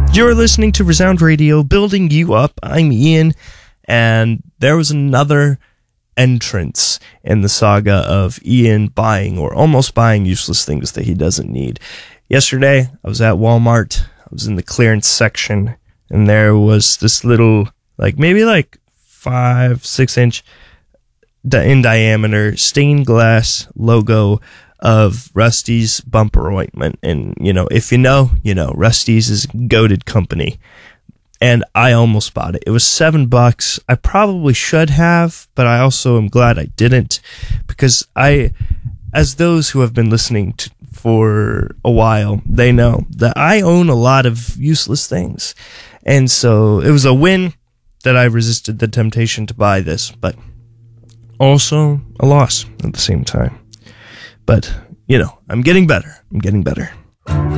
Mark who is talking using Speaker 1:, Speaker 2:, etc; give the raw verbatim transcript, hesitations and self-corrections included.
Speaker 1: You're listening to Resound Radio, building you up. I'm Ian, and there was another entrance in the saga of Ian buying or almost buying useless things that he doesn't need. Yesterday, I was at Walmart. I was in the clearance section, and there was this little, like maybe like five, six inch in diameter stained glass logo of Rusty's bumper ointment. And, you know, if you know, you know, Rusty's is a goated company. And I almost bought it. It was seven bucks. I probably should have, but I also am glad I didn't, because I, as those who have been listening to, for a while, they know that I own a lot of useless things. And so it was a win that I resisted the temptation to buy this, but also a loss at the same time. But, you know, I'm getting better. I'm getting better.